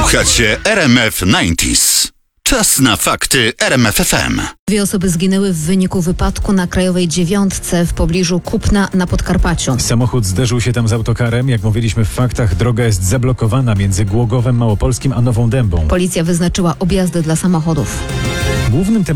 Słuchacie RMF 90s. Czas na fakty RMF FM. 2 osoby zginęły w wyniku wypadku na Krajowej 9 w pobliżu Kupna na Podkarpaciu. Samochód zderzył się tam z autokarem. Jak mówiliśmy w faktach, droga jest zablokowana między Głogowem Małopolskim a Nową Dębą. Policja wyznaczyła objazdy dla samochodów. Głównym